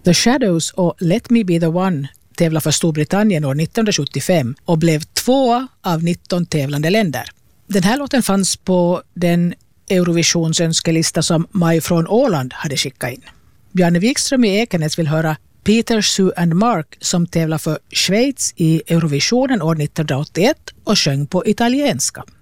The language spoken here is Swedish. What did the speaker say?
The Shadows och Let Me Be The One tävlade för Storbritannien år 1975 och blev 2 av 19 tävlande länder. Den här låten fanns på den Eurovisions önskelista som Maj från Åland hade skickat in. Bjarne Wikström i Ekenäs vill höra Peter, Sue and Mark som tävlar för Schweiz i Eurovisionen år 1981 och sjöng på italienska.